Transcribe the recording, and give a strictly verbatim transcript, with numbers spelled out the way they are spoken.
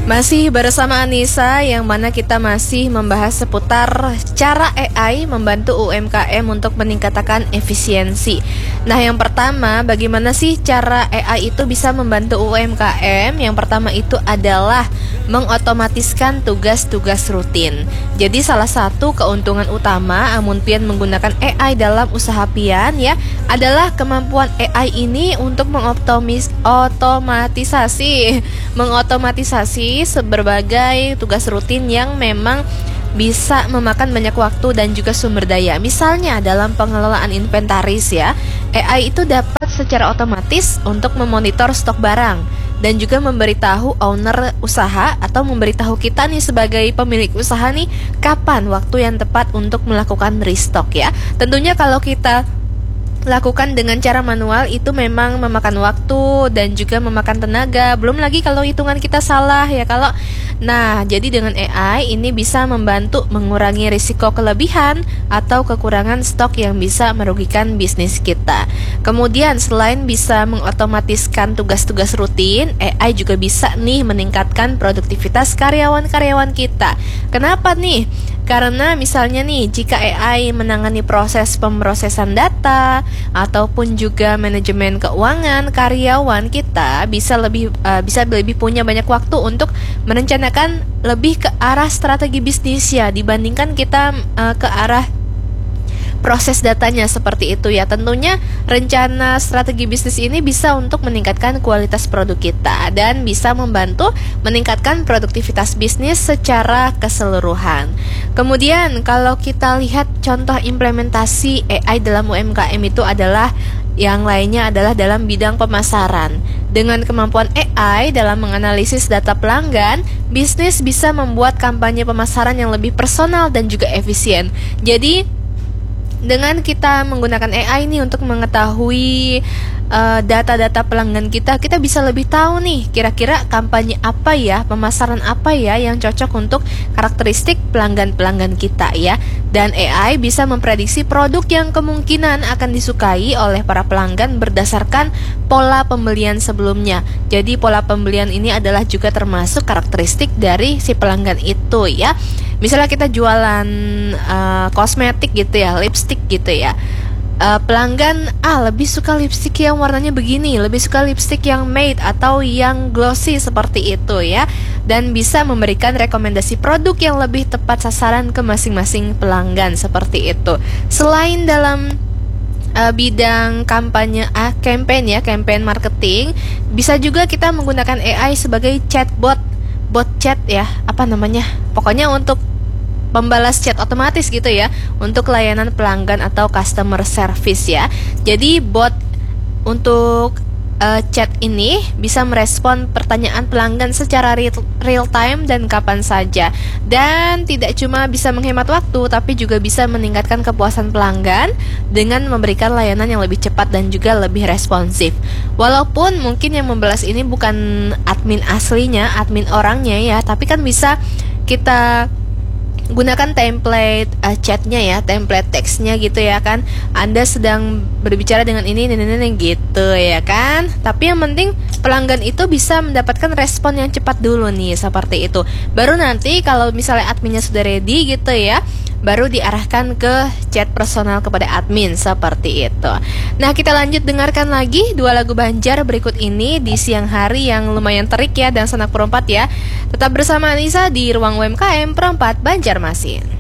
Masih bersama Anissa, yang mana kita masih membahas seputar cara A I membantu U M K M untuk meningkatkan efisiensi. Nah, yang pertama, bagaimana sih cara A I itu bisa membantu U M K M? Yang pertama itu adalah mengotomatiskan tugas-tugas rutin. Jadi salah satu keuntungan utama Amun Pian menggunakan A I dalam usaha Pian ya adalah kemampuan A I ini untuk mengoptimis otomatisasi mengotomatisasi berbagai tugas rutin yang memang bisa memakan banyak waktu dan juga sumber daya. Misalnya dalam pengelolaan inventaris ya, A I itu dapat secara otomatis untuk memonitor stok barang dan juga memberitahu owner usaha atau memberitahu kita nih sebagai pemilik usaha nih kapan waktu yang tepat untuk melakukan restock ya. Tentunya kalau kita lakukan dengan cara manual itu memang memakan waktu dan juga memakan tenaga. Belum lagi kalau hitungan kita salah ya kalau. Nah, jadi dengan A I ini bisa membantu mengurangi risiko kelebihan atau kekurangan stok yang bisa merugikan bisnis kita. Kemudian selain bisa mengotomatiskan tugas-tugas rutin, A I juga bisa nih meningkatkan produktivitas karyawan-karyawan kita. Kenapa nih? Karena misalnya nih, jika A I menangani proses pemrosesan data ataupun juga manajemen keuangan, karyawan kita bisa lebih uh, bisa lebih punya banyak waktu untuk merencanakan lebih ke arah strategi bisnis ya dibandingkan kita uh, ke arah proses datanya seperti itu ya. Tentunya rencana strategi bisnis ini bisa untuk meningkatkan kualitas produk kita dan bisa membantu meningkatkan produktivitas bisnis secara keseluruhan. Kemudian kalau kita lihat contoh implementasi A I dalam U M K M itu adalah yang lainnya adalah dalam bidang pemasaran. Dengan kemampuan A I dalam menganalisis data pelanggan, bisnis bisa membuat kampanye pemasaran yang lebih personal dan juga efisien. Jadi dengan kita menggunakan A I ini untuk mengetahui uh, data-data pelanggan kita, kita bisa lebih tahu nih kira-kira kampanye apa ya, pemasaran apa ya yang cocok untuk karakteristik pelanggan-pelanggan kita ya. Dan A I bisa memprediksi produk yang kemungkinan akan disukai oleh para pelanggan berdasarkan pola pembelian sebelumnya. Jadi pola pembelian ini adalah juga termasuk karakteristik dari si pelanggan itu ya. Misalnya kita jualan uh, kosmetik gitu ya, lipstick gitu ya, uh, pelanggan ah lebih suka lipstick yang warnanya begini, lebih suka lipstick yang matte atau yang glossy seperti itu ya. Dan bisa memberikan rekomendasi produk yang lebih tepat sasaran ke masing-masing pelanggan seperti itu. Selain dalam uh, bidang kampanye ah, campaign ya, campaign marketing, bisa juga kita menggunakan A I sebagai chatbot, bot chat ya, apa namanya, pokoknya untuk pembalas chat otomatis gitu ya, untuk layanan pelanggan atau customer service ya. Jadi bot untuk uh, chat ini bisa merespon pertanyaan pelanggan secara real, real time dan kapan saja. Dan tidak cuma bisa menghemat waktu, tapi juga bisa meningkatkan kepuasan pelanggan dengan memberikan layanan yang lebih cepat dan juga lebih responsif. Walaupun mungkin yang membalas ini bukan admin aslinya, admin orangnya ya, tapi kan bisa kita gunakan template uh, chatnya ya, template teksnya gitu ya kan. Anda sedang berbicara dengan ini, ini, ini, ini gitu ya kan. Tapi yang penting pelanggan itu bisa mendapatkan respon yang cepat dulu nih, seperti itu. Baru nanti kalau misalnya adminnya sudah ready gitu ya, baru diarahkan ke chat personal kepada admin seperti itu. Nah, kita lanjut dengarkan lagi dua lagu Banjar berikut ini di siang hari yang lumayan terik ya dan sanak perempat ya. Tetap bersama Anissa di Ruang U M K M Perempat Banjarmasin.